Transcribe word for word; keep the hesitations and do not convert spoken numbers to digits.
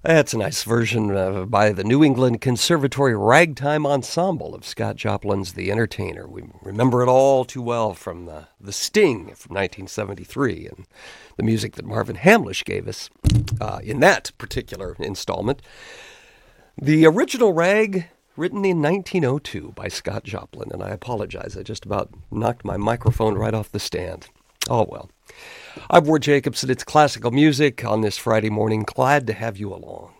That's a nice version uh, by the New England Conservatory Ragtime Ensemble of Scott Joplin's The Entertainer. We remember it all too well from the, the Sting from nineteen seventy-three and the music that Marvin Hamlish gave us uh, in that particular installment. The original rag, written in nineteen oh two by Scott Joplin, and I apologize, I just about knocked my microphone right off the stand. Oh well. I'm Ward Jacobson. It's classical music on this Friday morning. Glad to have you along.